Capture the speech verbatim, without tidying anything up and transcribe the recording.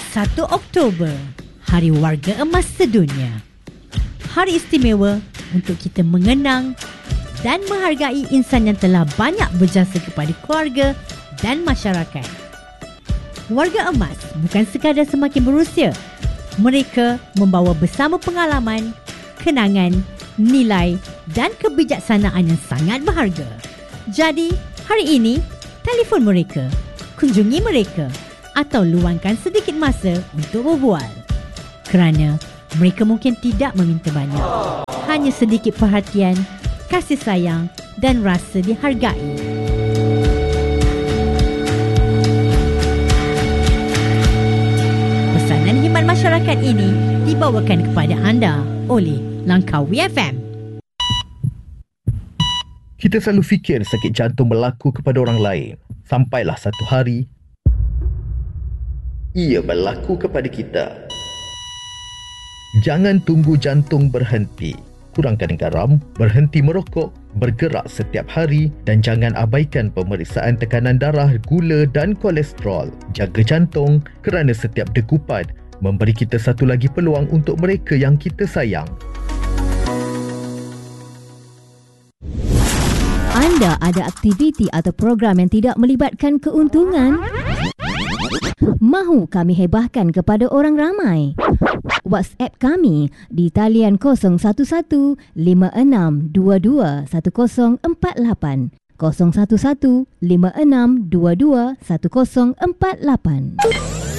satu Oktober, Hari Warga Emas Sedunia. Hari istimewa untuk kita mengenang dan menghargai insan yang telah banyak berjasa kepada keluarga dan masyarakat. Warga emas bukan sekadar semakin berusia. Mereka membawa bersama pengalaman, kenangan, nilai dan kebijaksanaan yang sangat berharga. Jadi, hari ini, telefon mereka, kunjungi mereka atau luangkan sedikit masa untuk berbual. Kerana mereka mungkin tidak meminta banyak. Hanya sedikit perhatian, kasih sayang dan rasa dihargai. Pesanan khidmat masyarakat ini dibawakan kepada anda oleh Langkawi F M. Kita selalu fikir sakit jantung berlaku kepada orang lain. Sampailah satu hari, ia berlaku kepada kita. Jangan tunggu jantung berhenti. Kurangkan garam, berhenti merokok, bergerak setiap hari dan jangan abaikan pemeriksaan tekanan darah, gula dan kolesterol. Jaga jantung kerana setiap degupan memberi kita satu lagi peluang untuk mereka yang kita sayang. Anda ada aktiviti atau program yang tidak melibatkan keuntungan? Mahu kami hebahkan kepada orang ramai? WhatsApp kami di talian kosong satu satu lima enam dua dua satu kosong empat lapan kosong satu satu lima enam dua dua satu kosong empat lapan.